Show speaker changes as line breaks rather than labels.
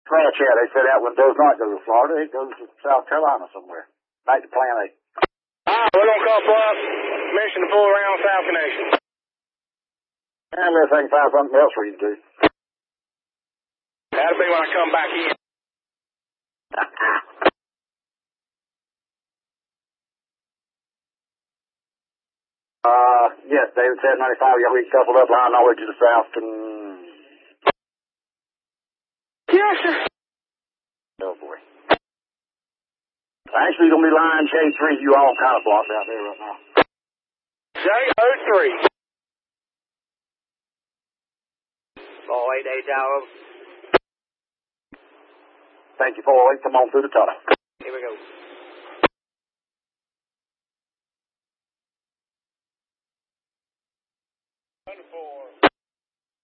Ranch, yeah, they said that one does not go to Florida. It goes to South Carolina somewhere. Back to Plan A.
We're going to couple up. Mission to pull around South Connection.
And let's see if I can find something else for you to do.
That'll be when I come back in.
Yes, David said 95. Y'all be coupled up line all the way to the south and...
Yes, sir.
Oh, boy. Actually, going to be line J3. You all kind of blocked out there right now.
J03.
Ball 8 Tower.
Thank you, 408. Come on through the tunnel.
Here we go.